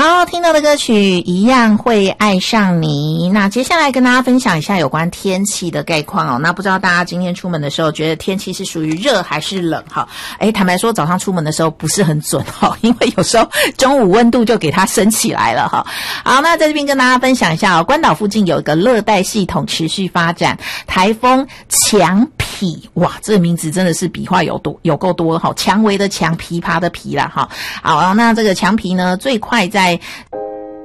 好，听到的歌曲一样会爱上你。那接下来跟大家分享一下有关天气的概况哦。那不知道大家今天出门的时候，觉得天气是属于热还是冷？哈，坦白说，早上出门的时候不是很准哈，因为有时候中午温度就给它升起来了哈。好，那在这边跟大家分享一下哦，关岛附近有一个热带系统持续发展，台风强痞，哇，这个名字真的是笔画有够多哈，蔷薇的蔷，琵琶的琵啦哈。好，那这个强痞呢，最快在